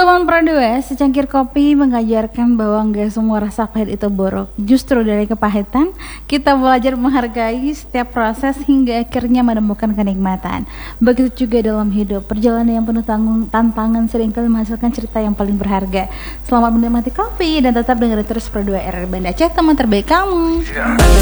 Teman Pro 2, secangkir kopi mengajarkan bahwa nggak semua rasa pahit itu buruk. Justru dari kepahitan, kita belajar menghargai setiap proses hingga akhirnya menemukan kenikmatan. Begitu juga dalam hidup, perjalanan yang penuh tantangan seringkali menghasilkan cerita yang paling berharga. Selamat menikmati kopi dan tetap dengerin terus Pro 2 RR Banda Aceh, teman terbaik kamu.